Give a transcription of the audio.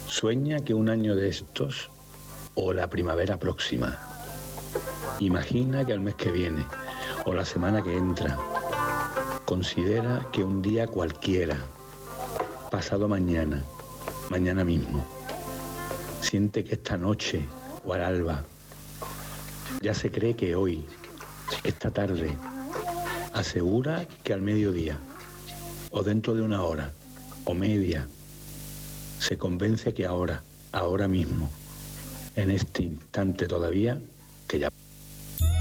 Sueña que un año de estos o la primavera próxima. Imagina que al mes que viene o la semana que entra. Considera que un día cualquiera, pasado mañana, mañana mismo. Siente que esta noche o al alba ya se cree que hoy, esta tarde, asegura que al mediodía o dentro de una hora o media se convence que ahora mismo, en este instante todavía, que ya